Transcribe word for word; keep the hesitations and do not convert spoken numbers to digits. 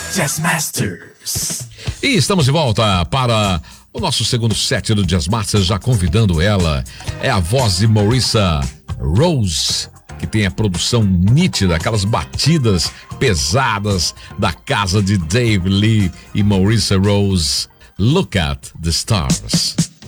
Jazz Masters. E estamos de volta para o nosso segundo set do Jazz Masters, já convidando ela. É a voz de Marissa Rose, que tem a produção nítida, aquelas batidas pesadas da casa de Dave Lee e Marissa Rose. Look at the Stars.